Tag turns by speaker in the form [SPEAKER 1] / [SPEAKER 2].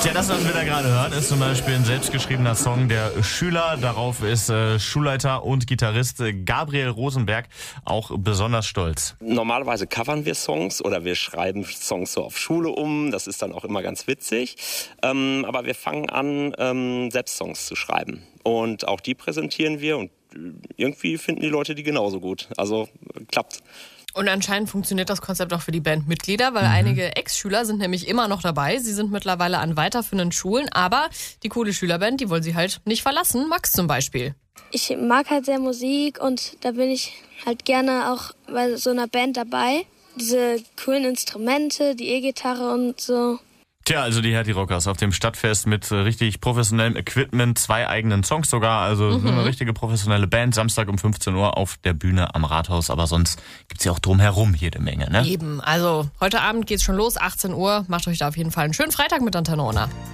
[SPEAKER 1] Tja, das, was wir da gerade hören, ist zum Beispiel ein selbstgeschriebener Song der Schüler. Darauf ist Schulleiter und Gitarrist Gabriel Rosenberg auch besonders stolz.
[SPEAKER 2] Normalerweise covern wir Songs oder wir schreiben Songs so auf Schule um. Das ist dann auch immer ganz witzig. Aber wir fangen an, selbst Songs zu schreiben. Und auch die präsentieren wir und irgendwie finden die Leute die genauso gut. Also klappt.
[SPEAKER 3] Und anscheinend funktioniert das Konzept auch für die Bandmitglieder, weil einige Ex-Schüler sind nämlich immer noch dabei. Sie sind mittlerweile an weiterführenden Schulen, aber die coole Schülerband, die wollen sie halt nicht verlassen. Max zum Beispiel.
[SPEAKER 4] Ich mag halt sehr Musik und da bin ich halt gerne auch bei so einer Band dabei. Diese coolen Instrumente, die E-Gitarre und so.
[SPEAKER 1] Tja, also die Hertie Rockers auf dem Stadtfest mit richtig professionellem Equipment, 2 eigenen Songs sogar, also eine richtige professionelle Band, Samstag um 15 Uhr auf der Bühne am Rathaus, aber sonst gibt's ja auch drumherum jede Menge, ne?
[SPEAKER 3] Eben, also heute Abend geht's schon los, 18 Uhr, macht euch da auf jeden Fall einen schönen Freitag mit Antenne Unna.